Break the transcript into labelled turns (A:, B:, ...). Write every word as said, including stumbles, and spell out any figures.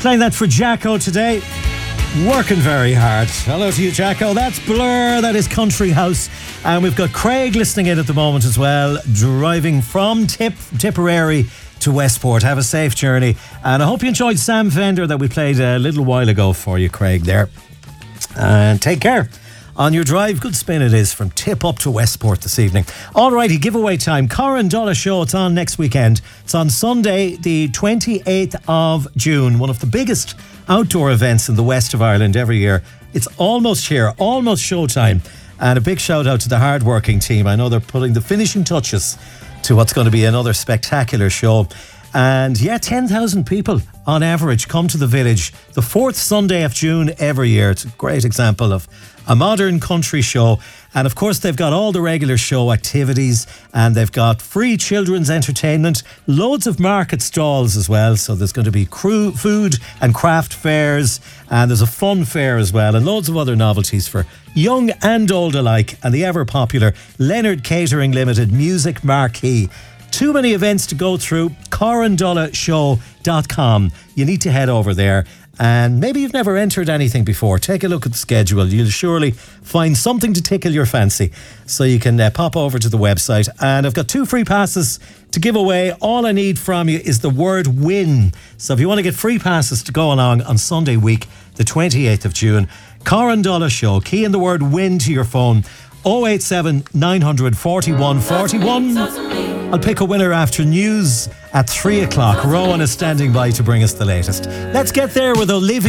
A: Playing that for Jacko today. Working very hard. Hello to you, Jacko. That's Blur. That is Country House. And we've got Craig listening in at the moment as well, driving from Tip, Tipperary to Westport. Have a safe journey. And I hope you enjoyed Sam Fender that we played a little while ago for you, Craig, there. And take care on your drive. Good spin it is from Tip up to Westport this evening. Alrighty, giveaway time. Corrandullah Show. It's on next weekend. It's on Sunday, the twenty-eighth of June. One of the biggest outdoor events in the west of Ireland every year. It's almost here, almost showtime. And a big shout out to the hard-working team. I know they're putting the finishing touches to what's going to be another spectacular show. And yeah, ten thousand people on average come to the village the fourth Sunday of June every year. It's a great example of a modern country show. And of course, they've got all the regular show activities, and they've got free children's entertainment, loads of market stalls as well. So there's going to be crew, food and craft fairs, and there's a fun fair as well, and loads of other novelties for young and old alike. And the ever popular Leonard Catering Limited Music Marquee. Too many events to go through. corrandullah show dot com. You need to head over there. And maybe you've never entered anything before. Take a look at the schedule. You'll surely find something to tickle your fancy. So you can uh, pop over to the website. And I've got two free passes to give away. All I need from you is the word win. So if you want to get free passes to go along on Sunday week, the twenty-eighth of June, Corrandullah Show. Key in the word win to your phone. oh eight seven, nine four one, four one. I'll pick a winner after news at three o'clock. Rowan is standing by to bring us the latest. Let's get there with Olivia.